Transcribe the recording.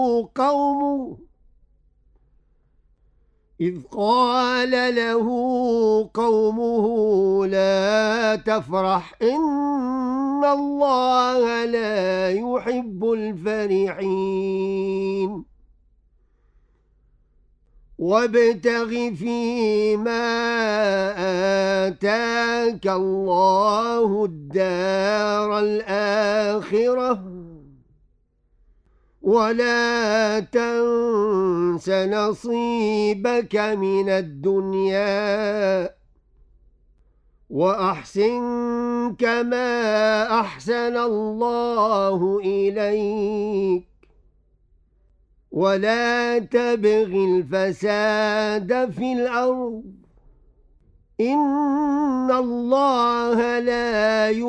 قومه لا تفرح إن الله لا يحب الفرحين وابتغ فيما آتاك الله الدار الآخرة ولا تنس نصيبك من الدنيا وأحسن كما أحسن الله إليك ولا تبغ الفساد في الأرض إن الله لا